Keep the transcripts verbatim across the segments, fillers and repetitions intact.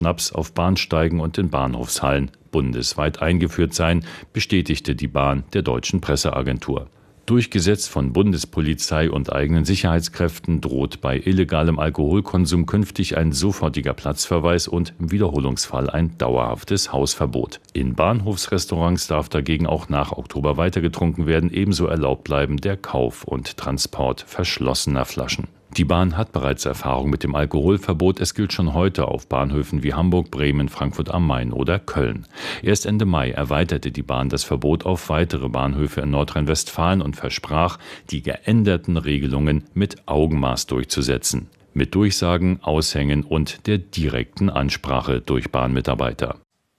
Schnaps auf Bahnsteigen und in Bahnhofshallen bundesweit eingeführt seien, bestätigte die Bahn der deutschen Presseagentur. Durchgesetzt von Bundespolizei und eigenen Sicherheitskräften droht bei illegalem Alkoholkonsum künftig ein sofortiger Platzverweis und im Wiederholungsfall ein dauerhaftes Hausverbot. In Bahnhofsrestaurants darf dagegen auch nach Oktober weiter getrunken werden, ebenso erlaubt bleiben der Kauf und Transport verschlossener Flaschen. Die Bahn hat bereits Erfahrung mit dem Alkoholverbot. Es gilt schon heute auf Bahnhöfen wie Hamburg, Bremen, Frankfurt am Main oder Köln. Erst Ende Mai erweiterte die Bahn das Verbot auf weitere Bahnhöfe in Nordrhein-Westfalen und versprach, die geänderten Regelungen mit Augenmaß durchzusetzen. Mit Durchsagen, Aushängen und der direkten Ansprache durch Bahnmitarbeiter.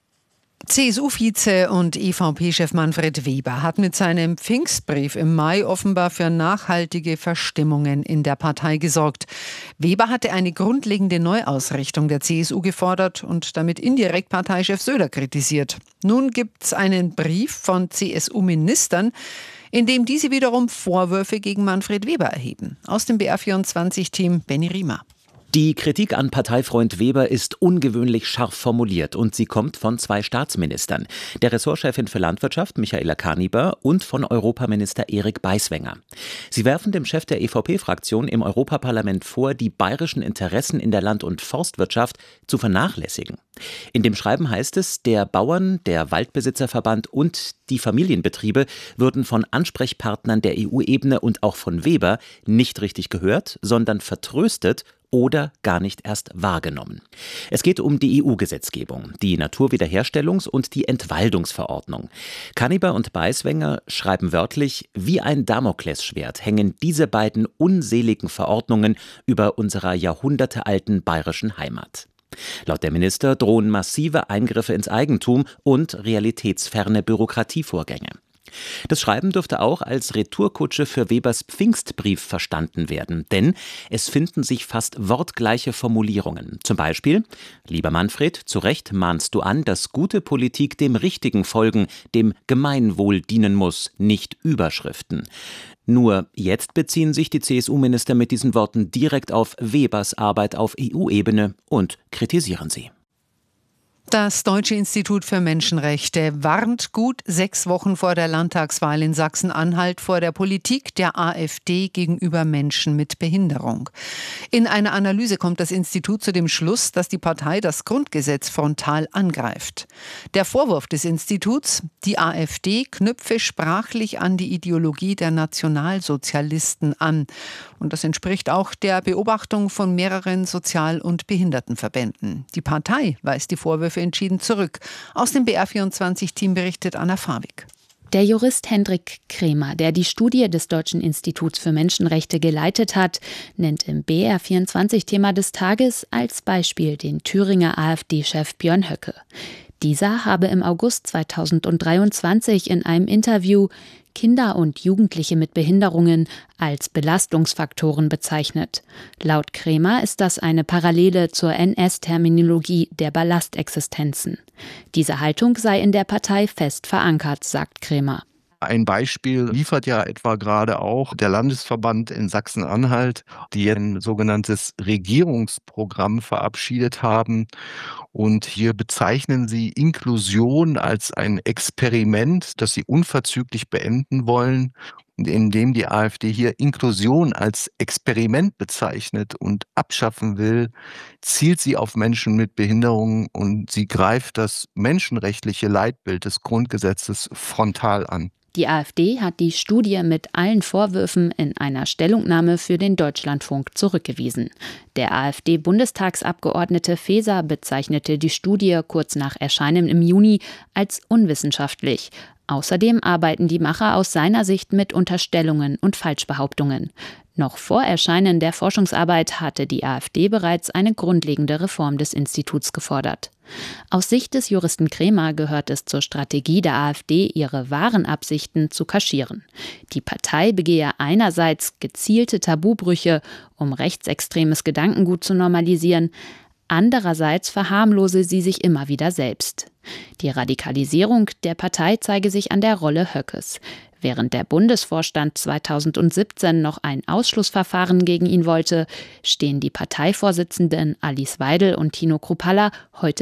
C S U-Vize und E V P-Chef Manfred Weber hat mit seinem Pfingstbrief im Mai offenbar für nachhaltige Verstimmungen in der Partei gesorgt. Weber hatte eine grundlegende Neuausrichtung der C S U gefordert und damit indirekt Parteichef Söder kritisiert. Nun gibt es einen Brief von C S U-Ministern, in dem diese wiederum Vorwürfe gegen Manfred Weber erheben. Aus dem B R vierundzwanzig-Team Benny Riemer. Die Kritik an Parteifreund Weber ist ungewöhnlich scharf formuliert und sie kommt von zwei Staatsministern, der Ressortchefin für Landwirtschaft Michaela Kaniber und von Europaminister Erik Beiswenger. Sie werfen dem Chef der E V P-Fraktion im Europaparlament vor, die bayerischen Interessen in der Land- und Forstwirtschaft zu vernachlässigen. In dem Schreiben heißt es, der Bauern, der Waldbesitzerverband und die Familienbetriebe würden von Ansprechpartnern der E U-Ebene und auch von Weber nicht richtig gehört, sondern vertröstet oder gar nicht erst wahrgenommen. Es geht um die E U-Gesetzgebung, die Naturwiederherstellungs- und die Entwaldungsverordnung. Kaniber und Beiswenger schreiben wörtlich, wie ein Damoklesschwert hängen diese beiden unseligen Verordnungen über unserer jahrhundertealten bayerischen Heimat. Laut der Minister drohen massive Eingriffe ins Eigentum und realitätsferne Bürokratievorgänge. Das Schreiben dürfte auch als Retourkutsche für Webers Pfingstbrief verstanden werden, denn es finden sich fast wortgleiche Formulierungen. Zum Beispiel: Lieber Manfred, zu Recht mahnst du an, dass gute Politik dem Richtigen folgen, dem Gemeinwohl dienen muss, nicht Überschriften. Nur jetzt beziehen sich die C S U-Minister mit diesen Worten direkt auf Webers Arbeit auf E U-Ebene und kritisieren sie. Das Deutsche Institut für Menschenrechte warnt gut sechs Wochen vor der Landtagswahl in Sachsen-Anhalt vor der Politik der AfD gegenüber Menschen mit Behinderung. In einer Analyse kommt das Institut zu dem Schluss, dass die Partei das Grundgesetz frontal angreift. Der Vorwurf des Instituts, die AfD knüpfe sprachlich an die Ideologie der Nationalsozialisten an. Und das entspricht auch der Beobachtung von mehreren Sozial- und Behindertenverbänden. Die Partei weist die Vorwürfe entschieden zurück. Aus dem B R vierundzwanzig-Team berichtet Anna Fawig. Der Jurist Hendrik Kremer, der die Studie des Deutschen Instituts für Menschenrechte geleitet hat, nennt im B R vierundzwanzig-Thema des Tages als Beispiel den Thüringer AfD-Chef Björn Höcke. Dieser habe im August zweitausenddreiundzwanzig in einem Interview Kinder und Jugendliche mit Behinderungen als Belastungsfaktoren bezeichnet. Laut Kremer ist das eine Parallele zur N S-Terminologie der Ballastexistenzen. Diese Haltung sei in der Partei fest verankert, sagt Kremer. Ein Beispiel liefert ja etwa gerade auch der Landesverband in Sachsen-Anhalt, die ein sogenanntes Regierungsprogramm verabschiedet haben. Und hier bezeichnen sie Inklusion als ein Experiment, das sie unverzüglich beenden wollen. Und indem die AfD hier Inklusion als Experiment bezeichnet und abschaffen will, zielt sie auf Menschen mit Behinderungen und sie greift das menschenrechtliche Leitbild des Grundgesetzes frontal an. Die AfD hat die Studie mit allen Vorwürfen in einer Stellungnahme für den Deutschlandfunk zurückgewiesen. Der AfD-Bundestagsabgeordnete Faeser bezeichnete die Studie kurz nach Erscheinen im Juni als unwissenschaftlich. Außerdem arbeiten die Macher aus seiner Sicht mit Unterstellungen und Falschbehauptungen. Noch vor Erscheinen der Forschungsarbeit hatte die AfD bereits eine grundlegende Reform des Instituts gefordert. Aus Sicht des Juristen Kremer gehört es zur Strategie der AfD, ihre wahren Absichten zu kaschieren. Die Partei begehe einerseits gezielte Tabubrüche, um rechtsextremes Gedankengut zu normalisieren, andererseits verharmlose sie sich immer wieder selbst. Die Radikalisierung der Partei zeige sich an der Rolle Höckes. Während der Bundesvorstand zweitausendsiebzehn noch ein Ausschlussverfahren gegen ihn wollte, stehen die Parteivorsitzenden Alice Weidel und Tino Kruppalla heute